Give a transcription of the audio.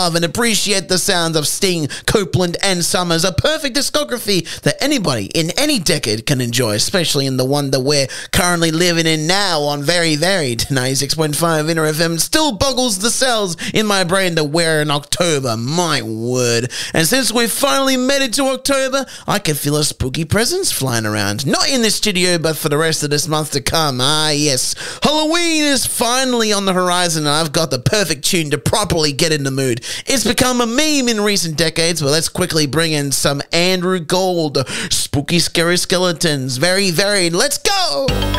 love and appreciate the sounds of Sting, Copeland, and Summers. A perfect discography that anybody in any decade can enjoy, especially in the one that we're currently living in now on Very Varied 96.5 Inner FM. Still boggles the cells in my brain that we're in October. My word. And since we've finally made it to October, I can feel a spooky presence flying around. Not in this studio, but for the rest of this month to come. Ah, yes. Halloween is finally on the horizon, and I've got the perfect tune to properly get in the mood. It's become a meme in recent decades, but let's quickly bring in some Andrew Gold. Spooky, scary skeletons. Very Varied. Let's go!